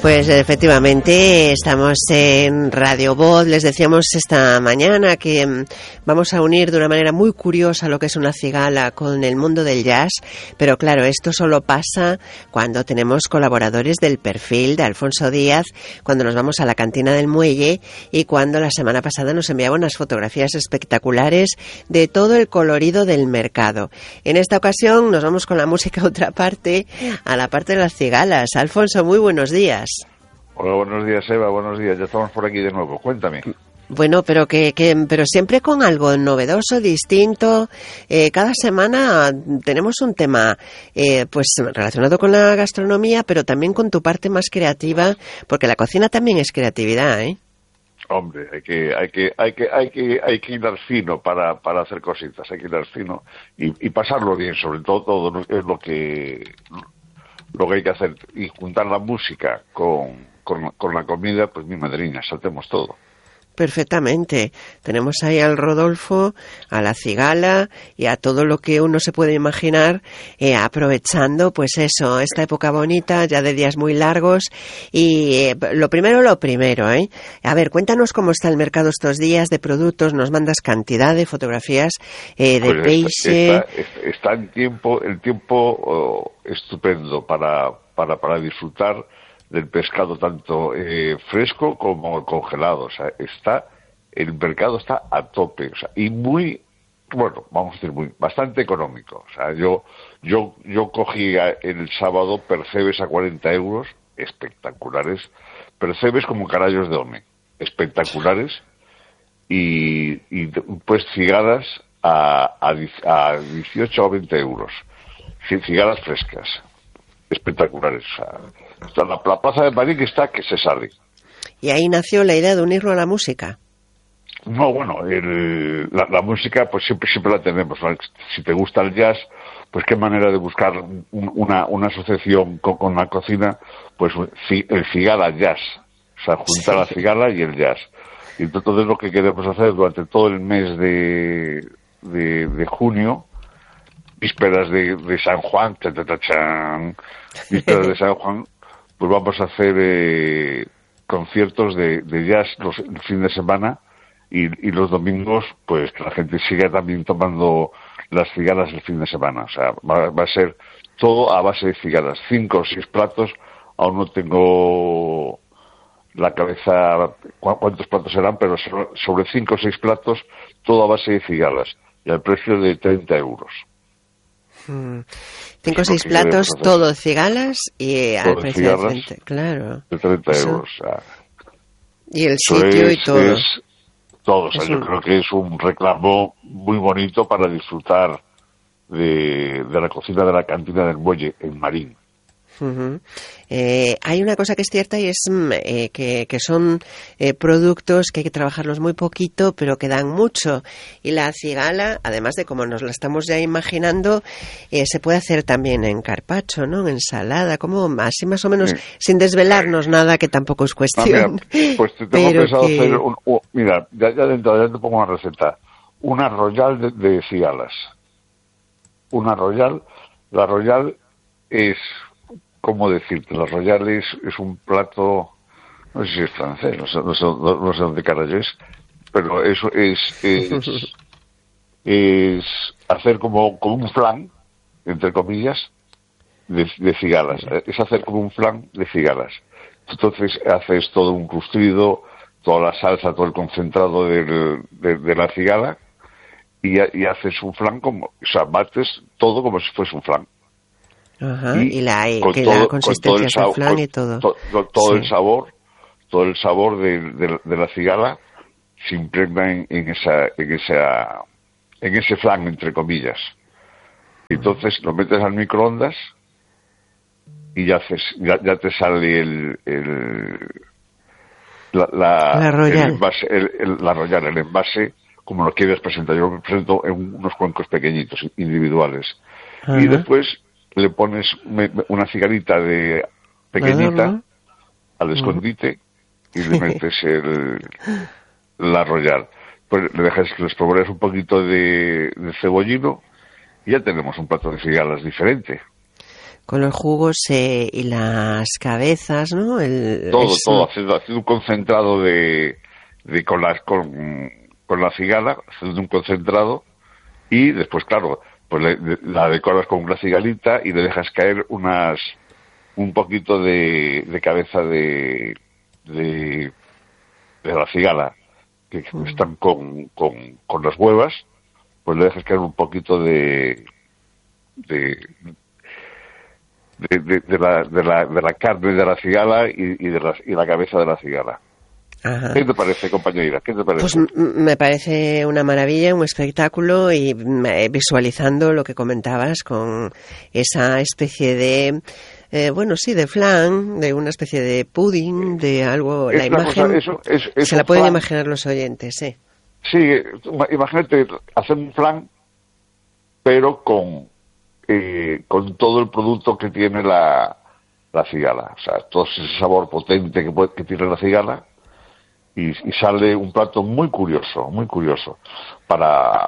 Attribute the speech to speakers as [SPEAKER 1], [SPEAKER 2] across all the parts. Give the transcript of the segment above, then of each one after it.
[SPEAKER 1] Pues efectivamente estamos en Radio Voz. Les decíamos esta mañana que vamos a unir de una manera muy curiosa lo que es una cigala con el mundo del jazz, pero claro, esto solo pasa cuando tenemos colaboradores del perfil de Alfonso Díaz, cuando nos vamos a la cantina del Muelle y cuando la semana pasada nos enviaba unas fotografías espectaculares de todo el colorido del mercado. En esta ocasión nos vamos con la música a otra parte, a la parte de las cigalas. Alfonso, muy buenos días.
[SPEAKER 2] Hola, buenos días, Eva, buenos días. Ya estamos por aquí de nuevo. Cuéntame.
[SPEAKER 1] Bueno, pero pero siempre con algo novedoso, distinto. Cada semana tenemos un tema pues relacionado con la gastronomía, pero también con tu parte más creativa, porque la cocina también es creatividad, ¿eh?
[SPEAKER 2] Hombre, hay que hilar fino para hacer cositas, hay que hilar fino y pasarlo bien, sobre todo es lo que hay que hacer, y juntar la música con la comida, pues mi madrina, saltemos todo.
[SPEAKER 1] Perfectamente. Tenemos ahí al Rodolfo, a la cigala y a todo lo que uno se puede imaginar, aprovechando, pues eso, esta época bonita, ya de días muy largos. Y lo primero, ¿eh? A ver, cuéntanos cómo está el mercado estos días de productos. Nos mandas cantidad de fotografías de
[SPEAKER 2] pues
[SPEAKER 1] peixe.
[SPEAKER 2] Está el tiempo estupendo para disfrutar del pescado tanto fresco como congelado. O sea, el mercado está a tope, o sea, y muy, bueno, vamos a decir bastante económico. O sea, yo cogí el sábado percebes a 40 euros, espectaculares, percebes como carallos de home, espectaculares, y pues cigalas a 18 o 20 euros, cigalas frescas, espectaculares. O sea, la plaza de Marín que se sale.
[SPEAKER 1] Y ahí nació la idea de unirlo a la música.
[SPEAKER 2] No, bueno, la música pues siempre la tenemos, ¿no? Si te gusta el jazz, pues qué manera de buscar una asociación con la cocina, pues el cigala jazz, o sea, juntar la cigala y el jazz. Y entonces lo que queremos hacer durante todo el mes de junio, vísperas de San Juan, vísperas de San Juan, pues vamos a hacer conciertos de jazz el fin de semana y los domingos, pues que la gente siga también tomando las cigalas el fin de semana. O sea, va a ser todo a base de cigalas, 5 o 6 platos. Aún no tengo la cabeza cuántos platos serán, pero sobre 5 o 6 platos, todo a base de cigalas y al precio de 30 euros.
[SPEAKER 1] 5 o 6 platos, todo cigalas y al precio de 30, claro.
[SPEAKER 2] De 30 euros. O sea,
[SPEAKER 1] y el sitio y todo.
[SPEAKER 2] Todo. O sea, yo creo que es un reclamo muy bonito para disfrutar de la cocina de la cantina del Muelle en Marín.
[SPEAKER 1] Uh-huh. Hay una cosa que es cierta y es que son productos que hay que trabajarlos muy poquito pero que dan mucho, y la cigala, además de como nos la estamos ya imaginando, se puede hacer también en carpaccio, ¿no? En ensalada, como así más o menos, sí, sin desvelarnos nada, que tampoco es cuestión.
[SPEAKER 2] Mira, pues te tengo pensado hacer mira, ya te pongo una receta, una royal de cigalas, la royal es, ¿cómo decirte? La royal es un plato, no sé si es francés, no sé dónde carajo es, pero eso es hacer como un flan, entre comillas, de cigalas. Es hacer como un flan de cigalas. Entonces haces todo un rustrido, toda la salsa, todo el concentrado de la cigala, y haces un flan o sea, bates todo como si fuese un flan.
[SPEAKER 1] Ajá, y la consistencia del flan y todo.
[SPEAKER 2] Todo el sabor de la cigala se impregna en ese flan, entre comillas. Entonces lo metes al microondas y ya te sale
[SPEAKER 1] la royal.
[SPEAKER 2] El envase, como lo quieres presentar. Yo lo presento en unos cuencos pequeñitos, individuales. Ajá. Y después le pones una cigarrita pequeñita al escondite y le metes la royal. Pues le dejas que les provees un poquito de cebollino y ya tenemos un plato de cigalas diferente.
[SPEAKER 1] con los jugos y las cabezas, ¿no?
[SPEAKER 2] Todo, haciendo un concentrado con la cigala, haciendo un concentrado, y después, claro, pues la decoras con una cigalita y le dejas caer un poquito de cabeza de la cigala, que están con las huevas, pues le dejas caer un poquito de la carne de la cigala y la cabeza de la cigala.
[SPEAKER 1] Ajá.
[SPEAKER 2] ¿Qué te parece, compañera? ¿Qué te parece?
[SPEAKER 1] Pues me parece una maravilla, un espectáculo, y visualizando lo que comentabas con esa especie de, de flan, de una especie de pudding, de algo, la imagen, se la pueden imaginar los oyentes, ¿eh?
[SPEAKER 2] Sí, imagínate hacer un flan, pero con todo el producto que tiene la cigala, o sea, todo ese sabor potente que tiene la cigala, y sale un plato muy curioso para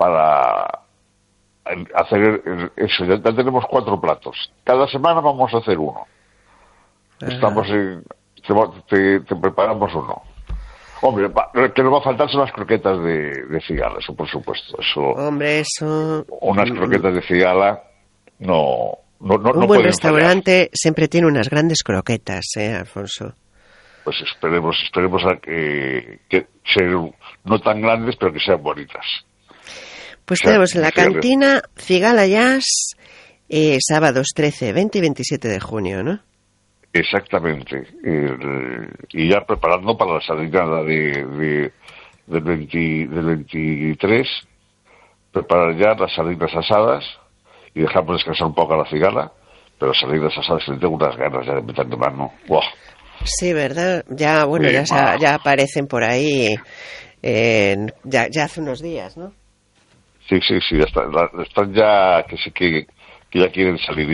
[SPEAKER 2] hacer eso. Ya tenemos 4 platos. Cada semana vamos a hacer uno. Estamos te preparamos uno. Hombre, que no va a faltar son las croquetas de cigala, eso por supuesto.
[SPEAKER 1] Hombre, eso.
[SPEAKER 2] Unas croquetas de cigala no
[SPEAKER 1] un buen restaurante siempre tiene unas grandes croquetas, Alfonso.
[SPEAKER 2] Pues esperemos a que sean no tan grandes, pero que sean bonitas.
[SPEAKER 1] Pues tenemos en la cantina Cigala Jazz, sábados 13, 20 y 27 de junio, ¿no?
[SPEAKER 2] Exactamente. Y ya preparando para la salida del 23, preparar ya las salidas asadas y dejamos descansar un poco a la cigala, pero las salidas asadas que tengo unas ganas ya de meterle mano. ¡Wow! Sí,
[SPEAKER 1] ¿verdad? Ya, bueno, ya aparecen por ahí, ya hace unos días, ¿no?
[SPEAKER 2] Sí, ya están ya, que ya quieren salir,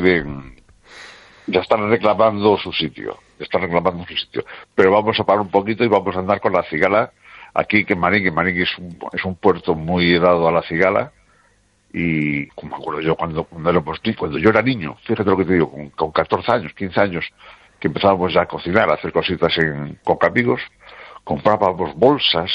[SPEAKER 2] ya están reclamando su sitio, pero vamos a parar un poquito y vamos a andar con la cigala aquí, que Marín es un puerto muy dado a la cigala, y como me acuerdo yo cuando yo era niño, fíjate lo que te digo, con 14 años, 15 años, que empezábamos ya a cocinar, a hacer cositas con amigos, comprábamos bolsas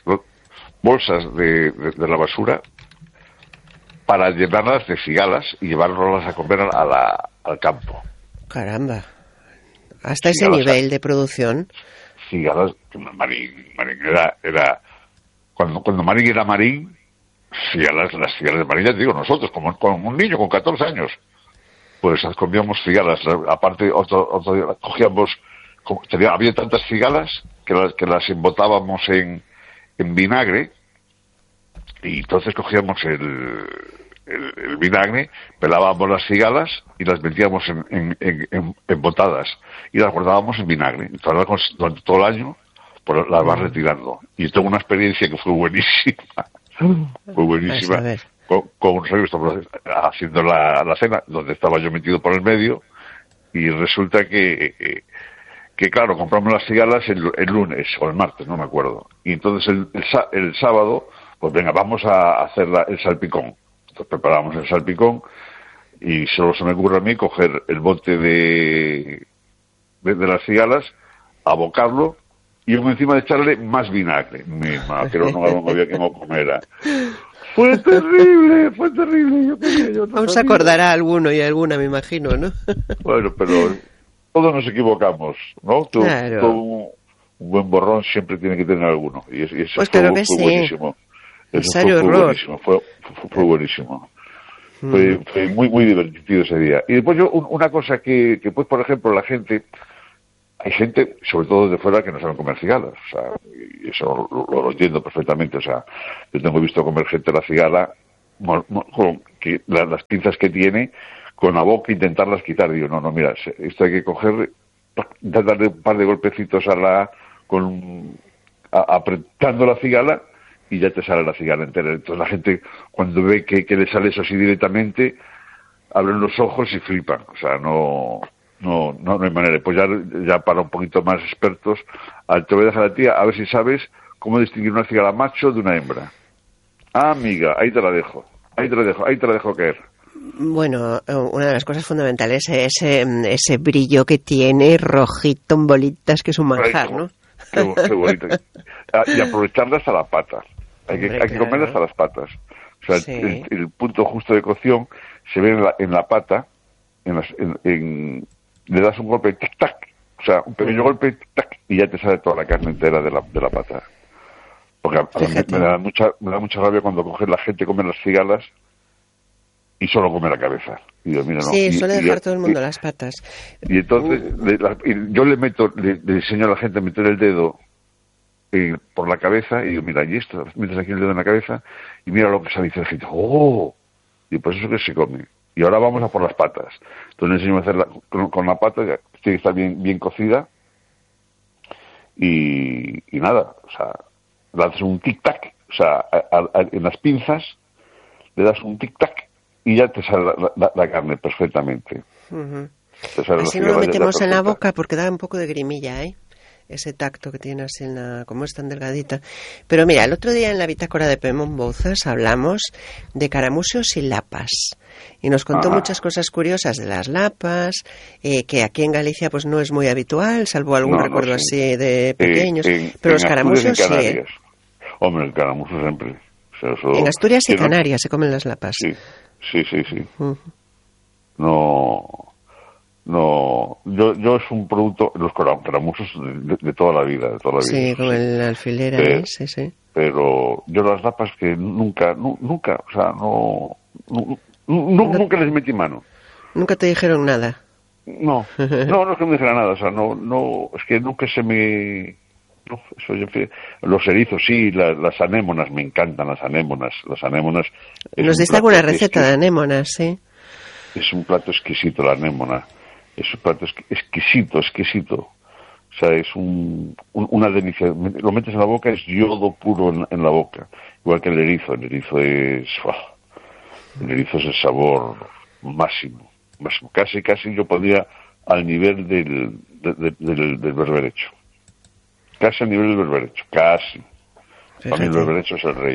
[SPEAKER 2] de la basura para llenarlas de cigalas y llevarlas a comer al campo.
[SPEAKER 1] Caramba, hasta ese nivel de producción.
[SPEAKER 2] Cigalas, Marín era cuando Marín era Marín, las cigalas de Marín, ya te digo, nosotros, como un niño con 14 años, pues comíamos cigalas. Aparte, otro día cogíamos, había tantas cigalas que las embotábamos en vinagre, y entonces cogíamos el vinagre, pelábamos las cigalas y las metíamos embotadas y las guardábamos en vinagre. Entonces, durante todo el año, pues las vas retirando. Y tengo una experiencia que fue buenísima. Con unos amigos estamos haciendo la cena, donde estaba yo metido por el medio, y resulta que claro, compramos las cigalas el lunes o el martes, no me acuerdo. Y entonces el sábado, pues venga, vamos a hacer el salpicón. Entonces preparamos el salpicón y solo se me ocurre a mí coger el bote de las cigalas, abocarlo y encima de echarle más vinagre. Pero no había que comer. Fue terrible.
[SPEAKER 1] Aún se acordará alguno y alguna, me imagino, ¿no?
[SPEAKER 2] Bueno, pero todos nos equivocamos, ¿no?
[SPEAKER 1] Claro.
[SPEAKER 2] Todo un buen borrón siempre tiene que tener alguno. Y eso
[SPEAKER 1] pues fue
[SPEAKER 2] buenísimo. Fue buenísimo. Fue muy, muy divertido ese día. Y después una cosa que pues, por ejemplo, hay gente, sobre todo de fuera, que no saben comer cigalas. O sea, y eso lo entiendo perfectamente. O sea, yo tengo visto comer gente la cigala con las pinzas que tiene con la boca, intentarlas quitar. Digo, no, mira, esto hay que coger, darle un par de golpecitos apretando la cigala, y ya te sale la cigala entera. Entonces la gente, cuando ve que le sale eso así directamente, abren los ojos y flipan. O sea, no hay manera. Pues ya para un poquito más expertos, te voy a dejar a ti a ver si sabes cómo distinguir una cigala macho de una hembra. Ah, amiga, ahí te la dejo caer.
[SPEAKER 1] Bueno, una de las cosas fundamentales es ese brillo que tiene, rojito en bolitas, que es un manjar, ¿no?
[SPEAKER 2] Qué bonito. Y aprovecharlas a la pata. Hay que comerlas a las patas. O sea, sí. el punto justo de cocción se ve en la pata, le das un golpe, tic-tac, o sea, un pequeño golpe, tic-tac, y ya te sale toda la carne entera de la pata. Porque me da mucha rabia cuando coge la gente, come las cigalas y solo come la cabeza. Y yo, mira,
[SPEAKER 1] sí, suele dejar todo el mundo las patas.
[SPEAKER 2] Y entonces yo le enseño a la gente a meter el dedo por la cabeza y digo, mira, y esto, metes aquí el dedo en la cabeza y mira lo que sale y dice la gente, ¡oh! Y por eso es que se come. Y ahora vamos a por las patas. Entonces le enseño a hacerla con la pata, tiene que estar bien cocida y nada, o sea, le haces un tic-tac, o sea, en las pinzas le das un tic-tac y ya te sale la carne perfectamente.
[SPEAKER 1] Uh-huh. Así no lo metemos en la boca porque da un poco de grimilla, ¿eh? Ese tacto que tiene así como es tan delgadita. Pero mira, el otro día en la bitácora de Pemón Bouzas hablamos de caramusios y lapas. Y nos contó muchas cosas curiosas de las lapas, que aquí en Galicia pues no es muy habitual, salvo algún recuerdo así de pequeños. Pero los caramusios sí.
[SPEAKER 2] Hombre, el caramuso siempre. O sea, eso,
[SPEAKER 1] en Asturias y Canarias se comen las lapas.
[SPEAKER 2] Sí.
[SPEAKER 1] Uh-huh.
[SPEAKER 2] No, yo es un producto, los caramusos de toda la vida,
[SPEAKER 1] Sí, como el alfiler, sí.
[SPEAKER 2] Pero yo las lapas que nunca, o sea, nunca les metí mano.
[SPEAKER 1] ¿Nunca te dijeron nada?
[SPEAKER 2] No es que me dijera nada, o sea, no, es que nunca se me... No, los erizos sí, las anémonas, me encantan las anémonas.
[SPEAKER 1] ¿Nos diste alguna receta de anémonas, sí?
[SPEAKER 2] Es un plato exquisito la anémona. Es un plato exquisito. O sea, es una delicia. Lo metes en la boca, es yodo puro en la boca. Igual que el erizo. El erizo es el sabor máximo. Casi yo podría al nivel del berberecho. Casi al nivel del berberecho. Casi. Para mí el berberecho es el rey.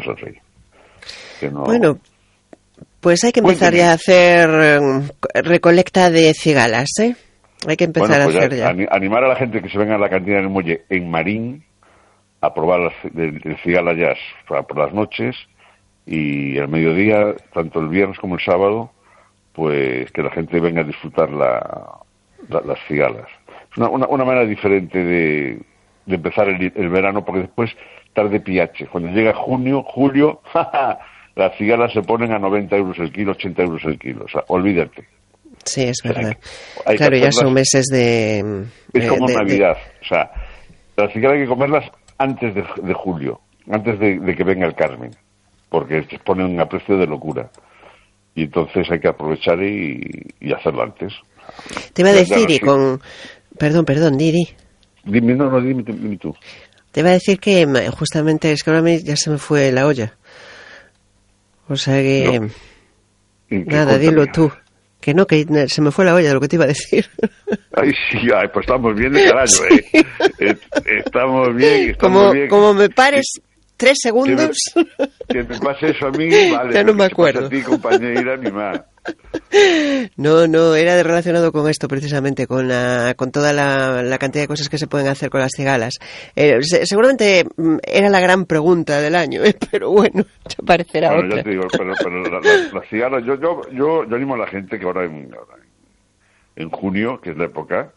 [SPEAKER 2] Que no...
[SPEAKER 1] Bueno, pues hay que empezar ya a hacer recolecta de cigalas, ¿eh? Hay que empezar a hacer ya.
[SPEAKER 2] Animar a la gente que se venga a la cantina del Muelle en Marín a probar el cigala jazz por las noches y al mediodía, tanto el viernes como el sábado, pues que la gente venga a disfrutar las cigalas. Es una manera diferente de empezar el verano, porque después tarde piache. Cuando llega julio, las cigalas se ponen a 90 euros el kilo, 80 euros el kilo. O sea, olvídate.
[SPEAKER 1] Sí, es verdad. Claro, ya son meses de...
[SPEAKER 2] Es como Navidad. O sea, las cigalas hay que comerlas antes de julio, antes de que venga el Carmen, porque se ponen a precio de locura. Y entonces hay que aprovechar y hacerlo antes.
[SPEAKER 1] Te iba a decir, y con... Perdón, Didi.
[SPEAKER 2] Dime tú.
[SPEAKER 1] Te iba a decir que justamente es que ahora ya se me fue la olla. O sea que... No. Nada, dilo tú. Que se me fue la olla de lo que te iba a decir.
[SPEAKER 2] Ay, sí, pues estamos bien de carajo,
[SPEAKER 1] sí.
[SPEAKER 2] Estamos bien.
[SPEAKER 1] Como me pares 3 segundos...
[SPEAKER 2] Que me pase eso a mí, vale.
[SPEAKER 1] Ya no me acuerdo.
[SPEAKER 2] A ti, compañera, ni más.
[SPEAKER 1] No, era relacionado con esto precisamente, con toda la cantidad de cosas que se pueden hacer con las cigalas. Seguramente era la gran pregunta del año, pero bueno, ya parecerá otra.
[SPEAKER 2] Ya te digo, pero las cigalas, yo animo a la gente que ahora en junio, que es la época,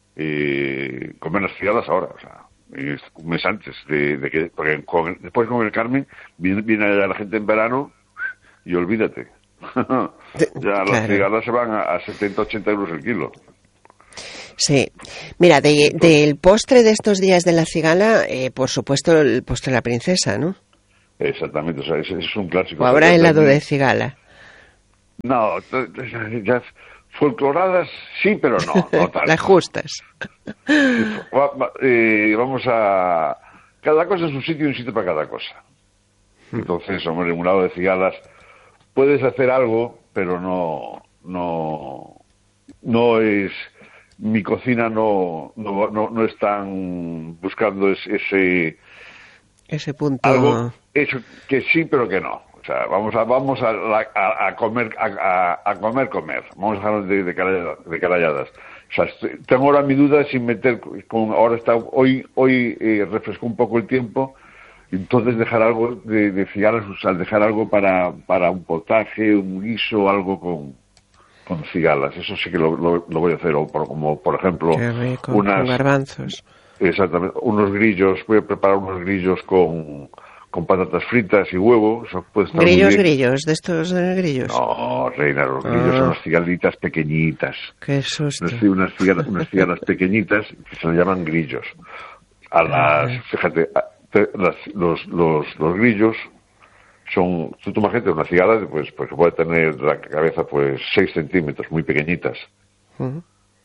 [SPEAKER 2] comen las cigalas ahora, o sea, un mes antes de que, porque después con el Carmen viene la gente en verano y olvídate. Las cigalas se van a 70-80 euros el kilo.
[SPEAKER 1] Sí. Mira, del postre de estos días de la cigala, por supuesto el postre de la princesa, ¿no?
[SPEAKER 2] Exactamente, o sea, es un clásico.
[SPEAKER 1] ¿O habrá helado de cigala?
[SPEAKER 2] No, ya folcloradas sí, pero no tanto.
[SPEAKER 1] Las justas.
[SPEAKER 2] Vamos a... Cada cosa es un sitio y un sitio para cada cosa. Entonces, hombre, un lado de cigalas puedes hacer algo, pero no es... Mi cocina no están buscando ese
[SPEAKER 1] punto.
[SPEAKER 2] Algo, eso que sí, pero que no. O sea, vamos a comer, a comer. Vamos a dejarnos de caralladas. O sea, tengo ahora mi duda sin meter, hoy refrescó un poco el tiempo, entonces dejar algo de cigalas, o sea, dejar algo para un potaje, un guiso, algo con cigalas. Eso sí que lo voy a hacer, como por ejemplo,
[SPEAKER 1] qué rico, con garbanzos.
[SPEAKER 2] Exactamente, unos grillos, voy a preparar unos grillos con patatas fritas y huevo. Eso puede estar
[SPEAKER 1] Grillos, de estos grillos.
[SPEAKER 2] No, reina, los grillos son unas cigalitas pequeñitas.
[SPEAKER 1] Qué susto.
[SPEAKER 2] Unas cigalas pequeñitas que se llaman grillos. Fíjate, los grillos son, tú imagínate una cigala, pues que puede tener la cabeza pues 6 centímetros, muy pequeñitas.